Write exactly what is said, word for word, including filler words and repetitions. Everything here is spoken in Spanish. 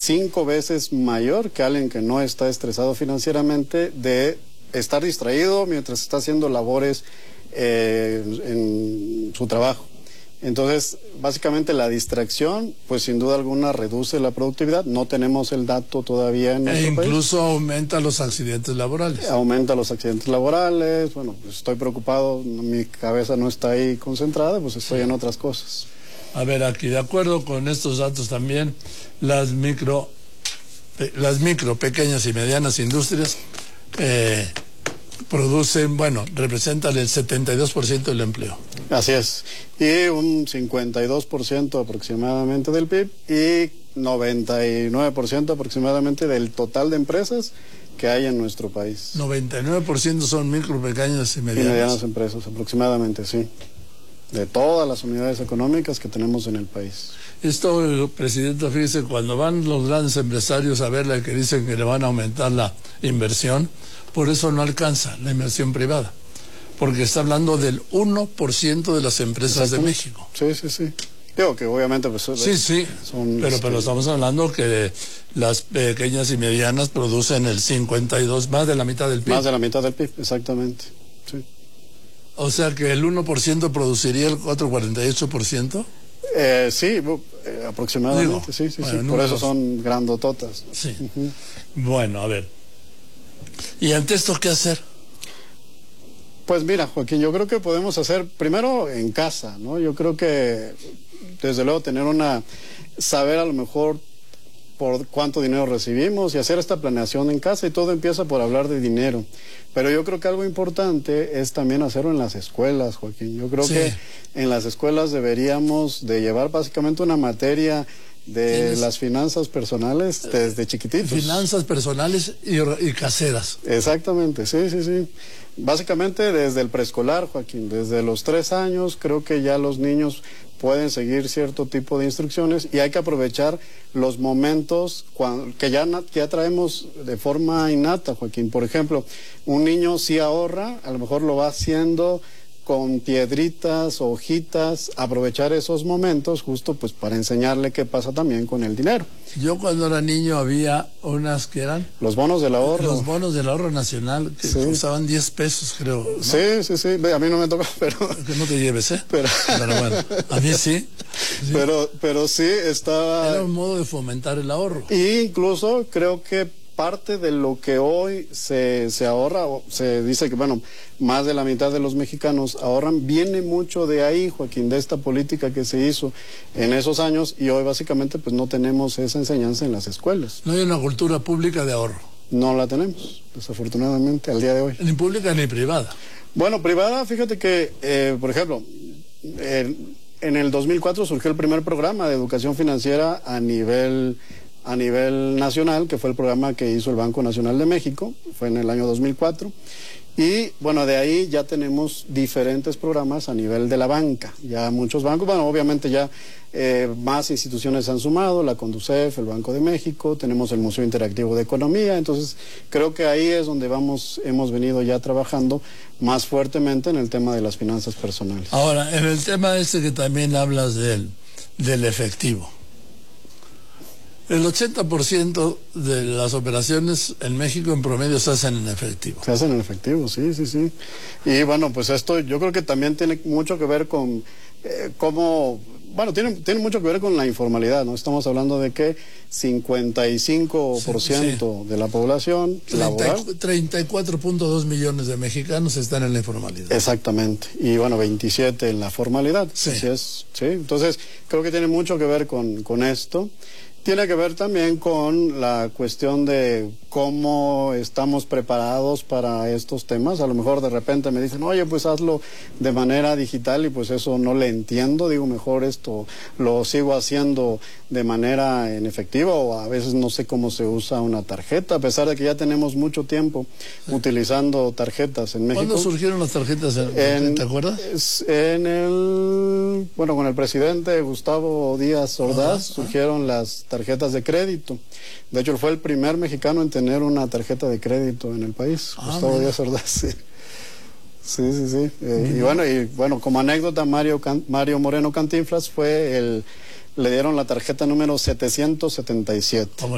cinco veces mayor que alguien que no está estresado financieramente de estar distraído mientras está haciendo labores eh, en su trabajo. Entonces, básicamente la distracción, pues sin duda alguna reduce la productividad. No tenemos el dato todavía en nuestro país. E incluso país. aumenta los accidentes laborales. Aumenta los accidentes laborales. Bueno, pues estoy preocupado, mi cabeza no está ahí concentrada, pues estoy sí. en otras cosas. A ver, aquí, de acuerdo con estos datos también, las micro, las micro, pequeñas y medianas industrias eh, producen, bueno, representan el setenta y dos por ciento del empleo. Así es, y un cincuenta y dos por ciento aproximadamente del P I B y noventa y nueve por ciento aproximadamente del total de empresas que hay en nuestro país. noventa y nueve por ciento son micro, pequeñas y medianas. Y medianas empresas, aproximadamente, sí. De todas las unidades económicas que tenemos en el país. Esto, Presidenta, fíjese, cuando van los grandes empresarios a verla que dicen que le van a aumentar la inversión, por eso no alcanza la inversión privada, porque está hablando del uno por ciento de las empresas de México. Sí, sí, sí. Digo que obviamente pues sí, sí, son, pero, este... pero estamos hablando que las pequeñas y medianas producen el cincuenta y dos, más de la mitad del P I B. Más de la mitad del P I B, exactamente, sí. O sea que el uno por ciento produciría el cuatro coma cuarenta y ocho por ciento. Eh, sí, eh, aproximadamente, Digo, sí, sí, bueno, sí. Por eso son grandototas. Sí. Uh-huh. Bueno, a ver. ¿Y ante esto qué hacer? Pues mira, Joaquín, yo creo que podemos hacer primero en casa, ¿no? Yo creo que desde luego tener una, saber a lo mejor por cuánto dinero recibimos y hacer esta planeación en casa, y todo empieza por hablar de dinero. Pero yo creo que algo importante es también hacerlo en las escuelas, Joaquín. Yo creo sí. que en las escuelas deberíamos de llevar básicamente una materia de ¿Tienes? las finanzas personales desde chiquititos. Finanzas personales y, y caseras. Exactamente, sí, sí, sí. Básicamente desde el preescolar, Joaquín, desde los tres años creo que ya los niños pueden seguir cierto tipo de instrucciones, y hay que aprovechar los momentos cuando, que, ya, que ya traemos de forma innata, Joaquín. Por ejemplo, un niño sí ahorra, a lo mejor lo va haciendo con piedritas, hojitas, aprovechar esos momentos justo pues para enseñarle qué pasa también con el dinero. Yo cuando era niño había unas que eran... Los bonos del ahorro. Los bonos del ahorro nacional, que sí. costaban diez pesos, creo, ¿no? Sí, sí, sí, a mí no me tocó, pero... Que no te lleves, ¿eh? Pero, pero bueno, a mí sí. sí. Pero, pero sí estaba... Era un modo de fomentar el ahorro. Y incluso creo que parte de lo que hoy se, se ahorra, se dice que, bueno, más de la mitad de los mexicanos ahorran, viene mucho de ahí, Joaquín, de esta política que se hizo en esos años, y hoy básicamente pues no tenemos esa enseñanza en las escuelas. No hay una cultura pública de ahorro. No la tenemos, desafortunadamente, al día de hoy. Ni pública ni privada. Bueno, privada, fíjate que, eh, por ejemplo, eh, en el dos mil cuatro surgió el primer programa de educación financiera a nivel... a nivel nacional, que fue el programa que hizo el Banco Nacional de México, fue en el año dos mil cuatro, y bueno, de ahí ya tenemos diferentes programas a nivel de la banca, ya muchos bancos, bueno, obviamente ya eh, más instituciones se han sumado, la Conducef, el Banco de México, tenemos el Museo Interactivo de Economía, entonces creo que ahí es donde vamos, hemos venido ya trabajando más fuertemente en el tema de las finanzas personales. Ahora, en el tema este que también hablas del, del efectivo. El ochenta por ciento de las operaciones en México en promedio se hacen en efectivo. Se hacen en efectivo, sí, sí, sí. Y bueno, pues esto yo creo que también tiene mucho que ver con eh, cómo... Bueno, tiene, tiene mucho que ver con la informalidad, ¿no? Estamos hablando de que cincuenta y cinco por ciento sí, sí. de la población laboral... treinta y cuatro punto dos millones de mexicanos están en la informalidad. Exactamente. Y bueno, veintisiete en la formalidad. Sí. Así es, sí. Entonces, creo que tiene mucho que ver con, con esto. Tiene que ver también con la cuestión de cómo estamos preparados para estos temas. A lo mejor de repente me dicen, oye, pues hazlo de manera digital, y pues eso no le entiendo. Digo, mejor esto lo sigo haciendo de manera en efectivo, o a veces no sé cómo se usa una tarjeta, a pesar de que ya tenemos mucho tiempo sí. utilizando tarjetas en México. ¿Cuándo surgieron las tarjetas? En, ¿Te acuerdas? En el, bueno, con el presidente Gustavo Díaz Ordaz ah, surgieron ah. las tarjetas de crédito. De hecho, él fue el primer mexicano en tener una tarjeta de crédito en el país, ah, Gustavo mira. Díaz Ordaz. Sí, sí, sí. sí. Eh, y bueno, y bueno, como anécdota, Mario, Can, Mario Moreno Cantinflas fue el, le dieron la tarjeta número setecientos setenta y siete.